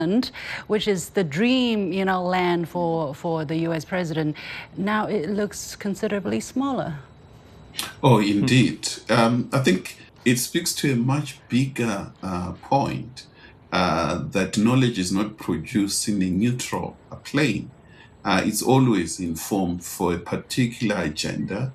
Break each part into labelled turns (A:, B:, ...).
A: which is the dream, land for the U.S. president, now it looks considerably smaller.
B: Oh, indeed. I think it speaks to a much bigger point that knowledge is not produced in a neutral plane. It's always informed for a particular agenda.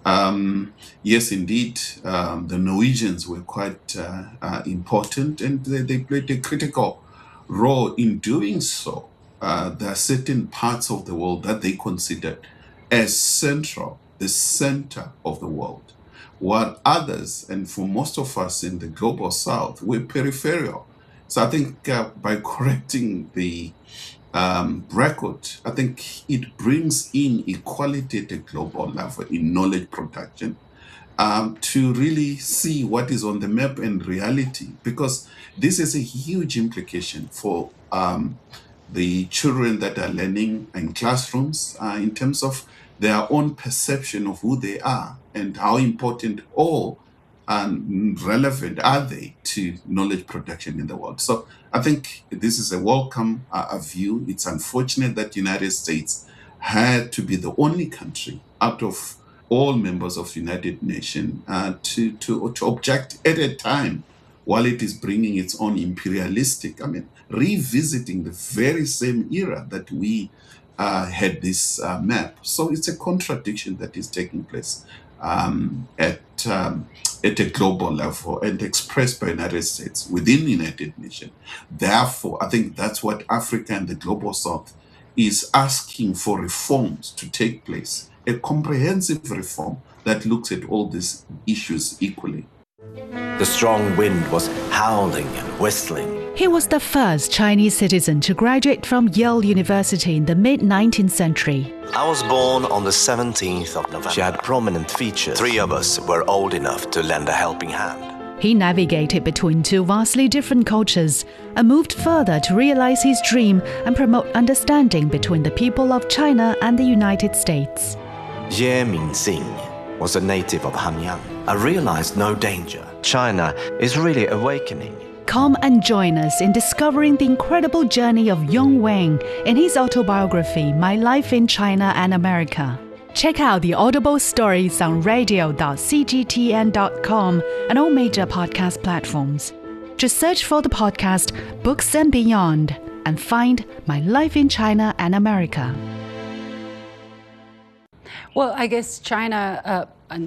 B: Yes, indeed, the Norwegians were quite important, and they played a critical role in doing so. There are certain parts of the world that they considered as central, the center of the world, while others, and for most of us in the global south, were peripheral. So I think by correcting the record, I think it brings in equality at a global level in knowledge production to really see what is on the map and reality, because this is a huge implication for the children that are learning in classrooms in terms of their own perception of who they are and how important or relevant are they to knowledge production in the world. So I think this is a welcome view. It's unfortunate that the United States had to be the only country out of all members of the United Nations to object at a time while it is bringing its own imperialistic, revisiting the very same era that we had this map. So it's a contradiction that is taking place at a global level and expressed by the United States within the United Nations. Therefore, I think that's what Africa and the global south is asking for reforms to take place, a comprehensive reform that looks at all these issues equally.
C: The strong wind was howling and whistling.
D: He was the first Chinese citizen to graduate from Yale University in the mid-19th century.
C: I was born on the 17th of November. She had prominent features. 3 of us were old enough to lend a helping hand.
D: He navigated between two vastly different cultures and moved further to realize his dream and promote understanding between the people of China and the United States.
C: Ye Mingxing was a native of Hanyang. I realized no danger. China is really awakening.
D: Come and join us in discovering the incredible journey of Yong Wang in his autobiography, My Life in China and America. Check out the Audible stories on radio.cgtn.com and all major podcast platforms. Just search for the podcast Books and Beyond and find My Life in China and America.
A: Well, I guess China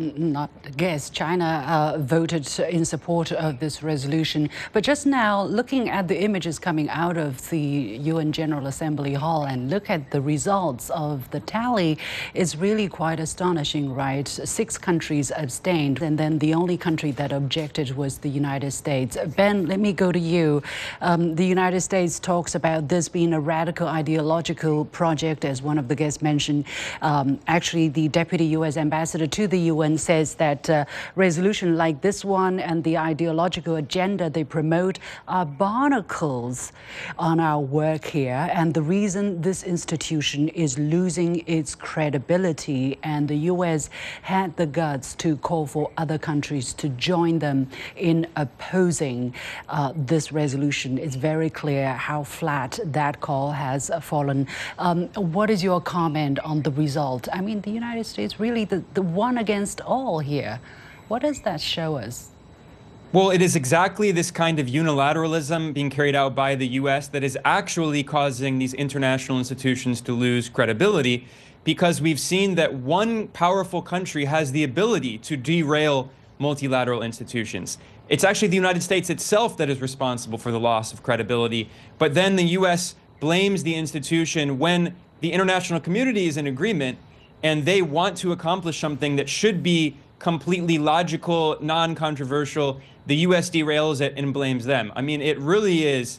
A: voted in support of this resolution. But just now, looking at the images coming out of the UN General Assembly Hall and look at the results of the tally, is really quite astonishing, right? 6 countries abstained, and then the only country that objected was the United States. Ben, let me go to you. The United States talks about this being a radical ideological project, as one of the guests mentioned. Actually, the Deputy U.S. Ambassador to the UN says that resolution like this one and the ideological agenda they promote are barnacles on our work here, and the reason this institution is losing its credibility, and the US had the guts to call for other countries to join them in opposing this resolution. It's very clear how flat that call has fallen. What is your comment on the result? I mean, the United States really the one against all here. What does that show us?
E: Well, it is exactly this kind of unilateralism being carried out by the U.S. that is actually causing these international institutions to lose credibility, because we've seen that one powerful country has the ability to derail multilateral institutions. It's actually the United States itself that is responsible for the loss of credibility, but then the U.S. blames the institution when the international community is in agreement and they want to accomplish something that should be completely logical, non-controversial. The U.S. derails it and blames them. I mean, it really is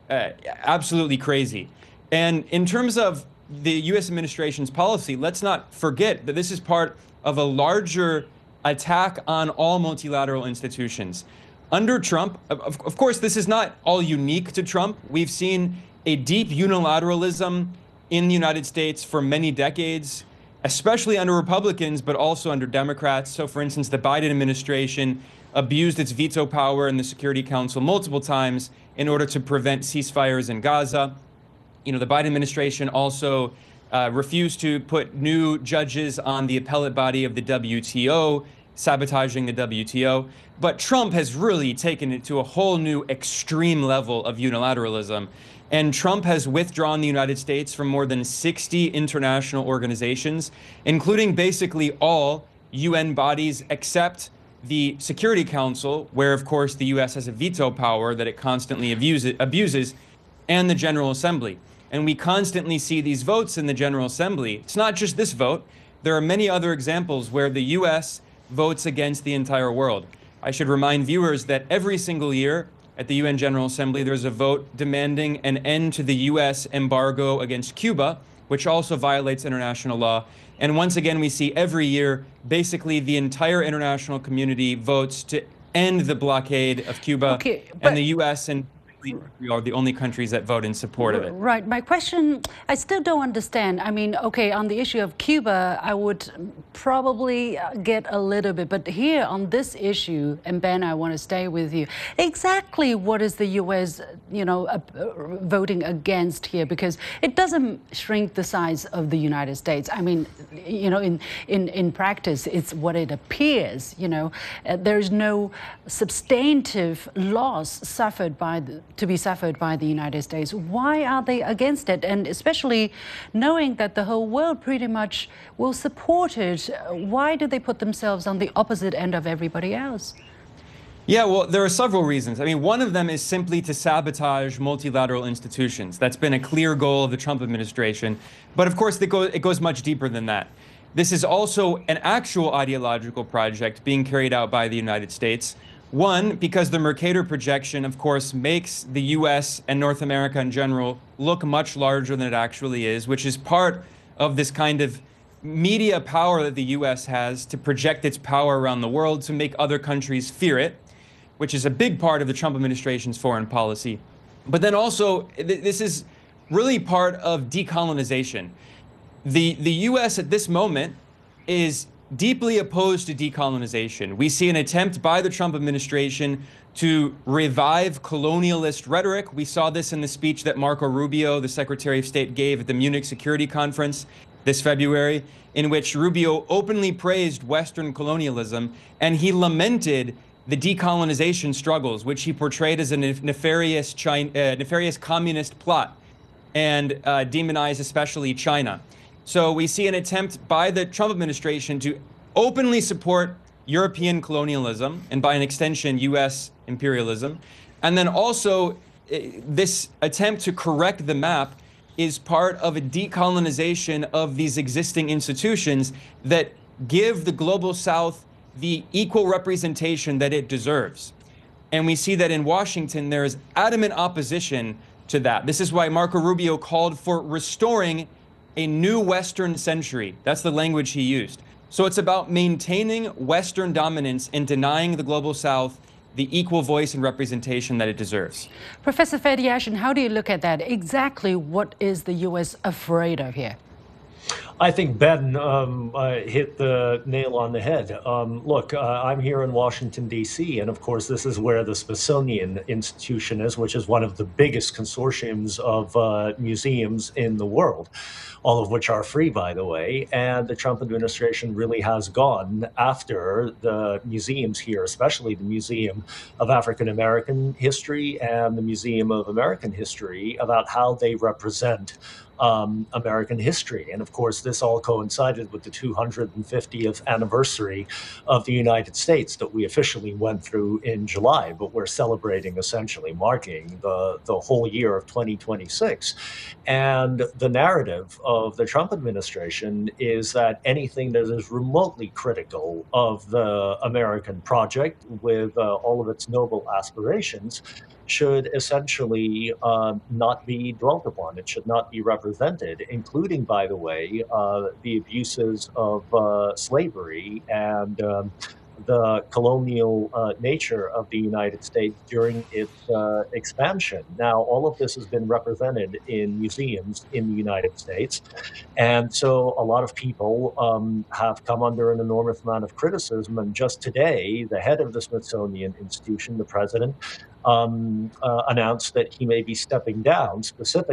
E: absolutely crazy. And in terms of the U.S. administration's policy, let's not forget that this is part of a larger attack on all multilateral institutions. Under Trump, of course, this is not all unique to Trump. We've seen a deep unilateralism in the United States for many decades, especially under Republicans, but also under Democrats. So, for instance, the Biden administration abused its veto power in the Security Council multiple times in order to prevent ceasefires in Gaza. The Biden administration also refused to put new judges on the appellate body of the WTO, sabotaging the WTO. But Trump has really taken it to a whole new extreme level of unilateralism. And Trump has withdrawn the United States from more than 60 international organizations, including basically all UN bodies except the Security Council, where, of course, the U.S. has a veto power that it constantly abuses, and the General Assembly. And we constantly see these votes in the General Assembly. It's not just this vote. There are many other examples where the U.S. votes against the entire world. I should remind viewers that every single year at the UN General Assembly, there's a vote demanding an end to the U.S. embargo against Cuba, which also violates international law. And once again, we see every year, basically the entire international community votes to end the blockade of Cuba, and the U.S. and we are the only countries that vote in support of it.
A: Right. My question, I still don't understand. I mean, okay, on the issue of Cuba, I would probably get a little bit. But here on this issue, and Ben, I want to stay with you. Exactly what is the U.S., voting against here? Because it doesn't shrink the size of the United States. I mean, in practice, it's what it appears. There's no substantive loss to be suffered by the United States. Why are they against it? And especially knowing that the whole world pretty much will support it, why do they put themselves on the opposite end of everybody else?
E: Yeah, well, there are several reasons. I mean, one of them is simply to sabotage multilateral institutions. That's been a clear goal of the Trump administration. But of course, it goes much deeper than that. This is also an actual ideological project being carried out by the United States. One, because the Mercator projection, of course, makes the U.S. and North America in general look much larger than it actually is, which is part of this kind of media power that the U.S. has to project its power around the world to make other countries fear it, which is a big part of the Trump administration's foreign policy. But then also, this is really part of decolonization. The U.S. at this moment is deeply opposed to decolonization. We see an attempt by the Trump administration to revive colonialist rhetoric. We saw this in the speech that Marco Rubio, the Secretary of State, gave at the Munich Security Conference this February, in which Rubio openly praised Western colonialism, and he lamented the decolonization struggles, which he portrayed as a nefarious communist plot, and demonized especially China. So we see an attempt by the Trump administration to openly support European colonialism and by an extension, U.S. imperialism. And then also this attempt to correct the map is part of a decolonization of these existing institutions that give the Global South the equal representation that it deserves. And we see that in Washington, there is adamant opposition to that. This is why Marco Rubio called for restoring a new Western century. That's the language he used. So it's about maintaining Western dominance and denying the Global South the equal voice and representation that it deserves.
A: Professor Fediashin, how do you look at that? Exactly what is the U.S. afraid of here?
F: I think Ben hit the nail on the head. Look, I'm here in Washington, D.C., and of course, this is where the Smithsonian Institution is, which is one of the biggest consortiums of museums in the world, all of which are free, by the way. And the Trump administration really has gone after the museums here, especially the Museum of African American History and the Museum of American History, about how they represent American history. And of course, this all coincided with the 250th anniversary of the United States that we officially went through in July, but we're celebrating, essentially marking the whole year of 2026. And the narrative of the Trump administration is that anything that is remotely critical of the American project, with all of its noble aspirations, should essentially not be dwelt upon. It should not be represented, including, by the way, the abuses of slavery and the colonial nature of the United States during its expansion. Now, all of this has been represented in museums in the United States. And so a lot of people have come under an enormous amount of criticism. And just today, the head of the Smithsonian Institution, the president, announced that he may be stepping down specifically